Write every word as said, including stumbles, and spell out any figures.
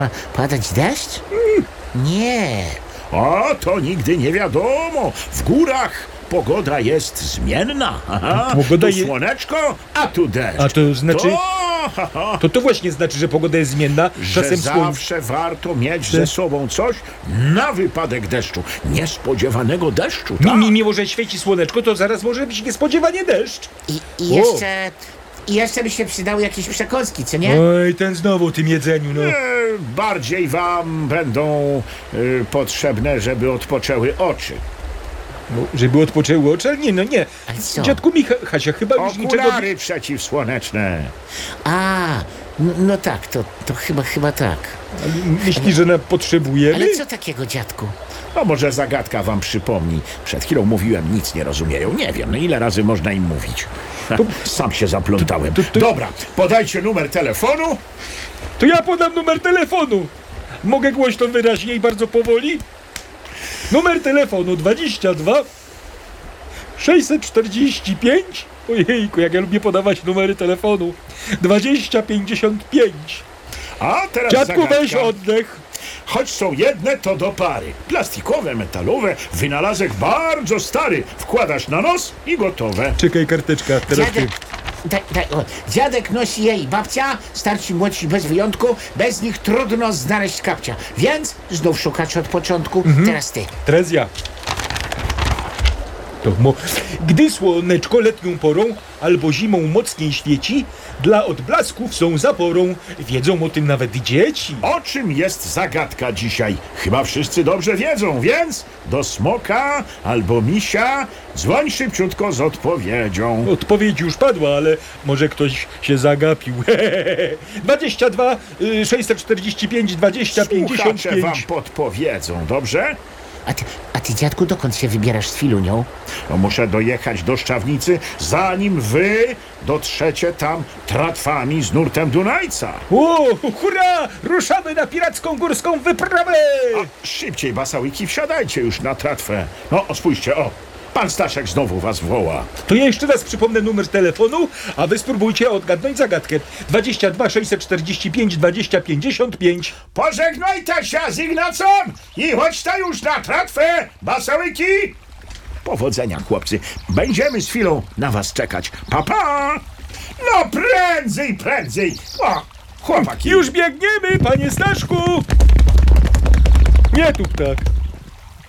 padać deszcz? Nie. O, to nigdy nie wiadomo. W górach pogoda jest zmienna. Aha, Pogoda tu je- słoneczko, a tu deszcz. A to znaczy- To, ha, ha, To to właśnie znaczy, że pogoda jest zmienna. że Czasem słońce. zawsze warto mieć ze sobą coś na wypadek deszczu. Niespodziewanego deszczu, tak? Mi, mimo, że świeci słoneczko, to zaraz może być niespodziewanie deszcz. I, i jeszcze... I jeszcze by się przydały jakieś przekąski, co nie? Oj, ten znowu o tym jedzeniu, no. E, bardziej wam będą e, potrzebne, żeby odpoczęły oczy. no. Żeby odpoczęły oczy, ale nie, no nie. Ale co? Dziadku Micha, Hasia, chyba już niczego... Okulary przeciwsłoneczne. A, n- no tak, to, to chyba, chyba tak. Myśli, że nam potrzebujemy? Ale co takiego, dziadku? No może zagadka wam przypomni. Przed chwilą mówiłem, nic nie rozumieją. Nie wiem, no ile razy można im mówić. Ha, sam się zaplątałem. to- to- Dobra, podajcie numer telefonu. To ja podam numer telefonu. Mogę głośno, wyraźnie i bardzo powoli? Numer telefonu dwadzieścia dwa sześćset czterdzieści pięć. Ojejku, jak ja lubię podawać numery telefonu. dwadzieścia pięćdziesiąt pięć. A teraz Dziadku, zagadka. weź oddech. Choć są jedne, to do pary. Plastikowe, metalowe, wynalazek bardzo stary. Wkładasz na nos i gotowe. Czekaj, karteczka, teraz ty. Dziadek, daj, daj, o, dziadek nosi jej babcia, starsi młodsi bez wyjątku, bez nich trudno znaleźć kapcia. Więc znów szukać od początku, teraz ty. Trezja. To mo... Gdy słoneczko letnią porą albo zimą mocniej świeci, dla odblasków są zaporą. Wiedzą o tym nawet dzieci. O czym jest zagadka dzisiaj? Chyba wszyscy dobrze wiedzą, więc do smoka albo misia dzwoń szybciutko z odpowiedzią. Odpowiedź już padła, ale może ktoś się zagapił. dwadzieścia dwa y, sześćset czterdzieści pięć dwadzieścia pięćdziesiąt Słuchacze wam pięć. podpowiedzą, dobrze? A ty, a ty, dziadku, dokąd się wybierasz z Filunią? No muszę dojechać do Szczawnicy, zanim wy dotrzecie tam tratwami z nurtem Dunajca. O, hurra! Ruszamy na piracką górską wyprawę! A szybciej, basałyki, wsiadajcie już na tratwę. No, o, spójrzcie, o, pan Staszek znowu was woła. To ja jeszcze raz przypomnę numer telefonu, a wy spróbujcie odgadnąć zagadkę. dwadzieścia dwa sześćset czterdzieści pięć dwadzieścia pięćdziesiąt pięć. Pożegnaj Tasia z Ignacą i chodź ta już na tratwę, basałyki. Powodzenia, chłopcy. Będziemy z chwilą na was czekać. Pa, pa! No prędzej, prędzej. O, chłopaki. Już biegniemy, panie Staszku! Nie tu tak.